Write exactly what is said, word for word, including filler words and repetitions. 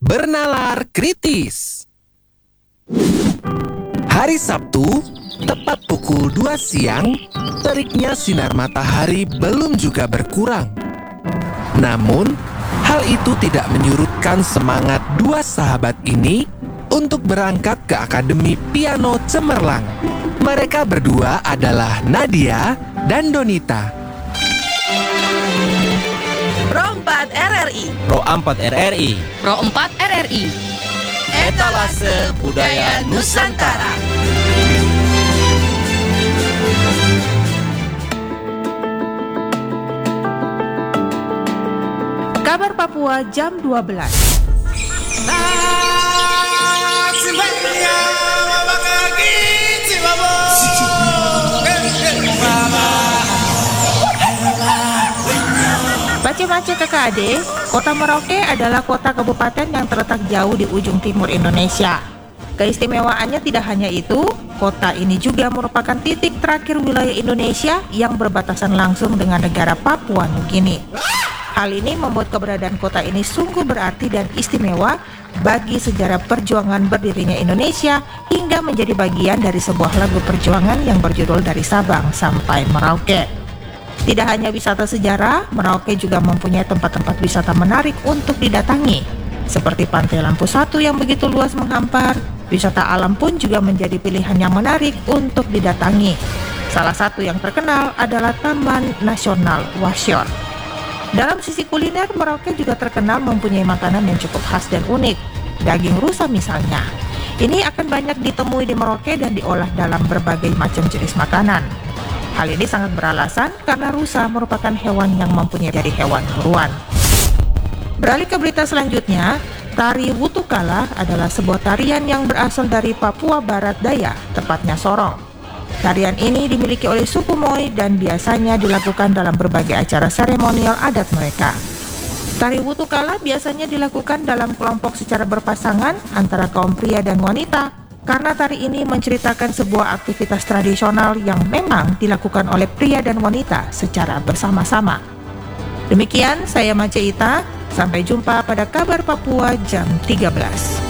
Bernalar Kritis. Hari Sabtu, tepat pukul dua siang, teriknya sinar matahari belum juga berkurang. Namun, hal itu tidak menyurutkan semangat dua sahabat ini untuk berangkat ke Akademi Piano Cemerlang. Mereka berdua adalah Nadia dan Donita. Pro empat R R I Pro empat R R I Pro empat R R I Etalase Budaya Nusantara. Kabar Papua jam dua belas. Baca-baca kakak adik, Kota Merauke adalah kota kabupaten yang terletak jauh di ujung timur Indonesia. Keistimewaannya tidak hanya itu, kota ini juga merupakan titik terakhir wilayah Indonesia yang berbatasan langsung dengan negara Papua Nugini. Hal ini membuat keberadaan kota ini sungguh berarti dan istimewa bagi sejarah perjuangan berdirinya Indonesia hingga menjadi bagian dari sebuah lagu perjuangan yang berjudul Dari Sabang Sampai Merauke. Tidak hanya wisata sejarah, Merauke juga mempunyai tempat-tempat wisata menarik untuk didatangi, seperti Pantai Lampu Satu yang begitu luas menghampar. Wisata alam pun juga menjadi pilihan yang menarik untuk didatangi. Salah satu yang terkenal adalah Taman Nasional Wasyor. Dalam sisi kuliner, Merauke juga terkenal mempunyai makanan yang cukup khas dan unik. Daging rusa misalnya. Ini akan banyak ditemui di Merauke dan diolah dalam berbagai macam jenis makanan. Hal ini sangat beralasan karena rusa merupakan hewan yang mempunyai dari hewan buruan. Beralih ke berita selanjutnya, tari Wutukala adalah sebuah tarian yang berasal dari Papua Barat Daya, tepatnya Sorong. Tarian ini dimiliki oleh suku Moy dan biasanya dilakukan dalam berbagai acara seremonial adat mereka. Tari Wutukala biasanya dilakukan dalam kelompok secara berpasangan antara kaum pria dan wanita, karena tari ini menceritakan sebuah aktivitas tradisional yang memang dilakukan oleh pria dan wanita secara bersama-sama. Demikian, saya Mace Ita. Sampai jumpa pada Kabar Papua jam tiga belas.